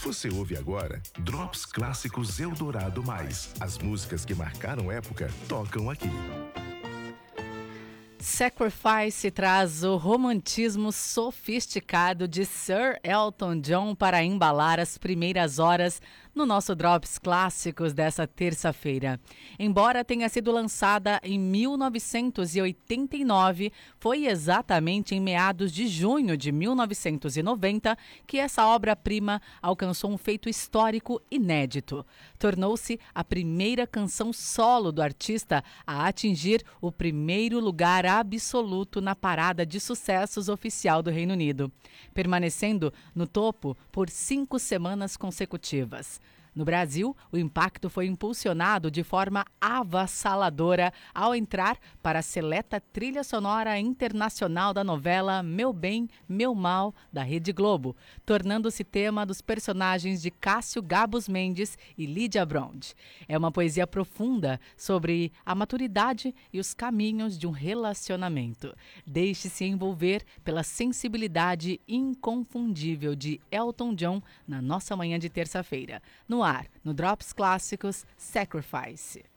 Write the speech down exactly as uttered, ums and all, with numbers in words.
Você ouve agora Drops Clássicos Eldorado Mais. As músicas que marcaram época tocam aqui. Sacrifice traz o romantismo sofisticado de Sir Elton John para embalar as primeiras horas no nosso Drops Clássicos dessa terça-feira. Embora tenha sido lançada em mil novecentos e oitenta e nove, foi exatamente em meados de junho de mil novecentos e noventa que essa obra-prima alcançou um feito histórico inédito. Tornou-se a primeira canção solo do artista a atingir o primeiro lugar absoluto na parada de sucessos oficial do Reino Unido, permanecendo no topo por cinco semanas consecutivas. No Brasil, o impacto foi impulsionado de forma avassaladora ao entrar para a seleta trilha sonora internacional da novela Meu Bem, Meu Mal, da Rede Globo, tornando-se tema dos personagens de Cássio Gabos Mendes e Lídia Brond. É uma poesia profunda sobre a maturidade e os caminhos de um relacionamento. Deixe-se envolver pela sensibilidade inconfundível de Elton John na nossa manhã de terça-feira. No ar, no Drops Clássicos, Sacrifice.